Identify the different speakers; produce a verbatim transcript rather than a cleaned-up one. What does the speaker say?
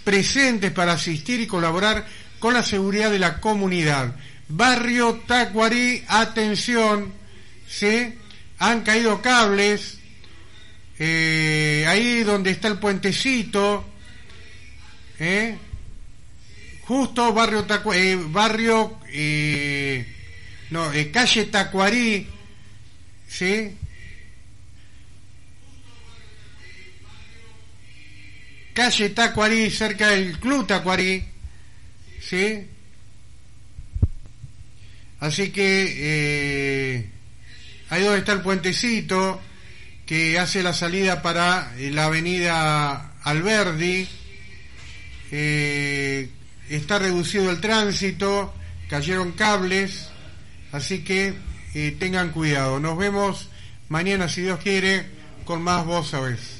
Speaker 1: presentes para asistir y colaborar con la seguridad de la comunidad. Barrio Tacuarí, atención, ¿sí? Han caído cables, eh, ahí donde está el puentecito, ¿eh? Justo barrio Tacuarí, eh, barrio, eh, no, eh, calle Tacuarí, ¿sí? Calle Tacuarí, cerca del Club Tacuarí, ¿sí? Así que eh, ahí donde está el puentecito que hace la salida para eh, la avenida Alberdi, eh, está reducido el tránsito, cayeron cables, así que eh, tengan cuidado. Nos vemos mañana, si Dios quiere, con más Vos Sabés.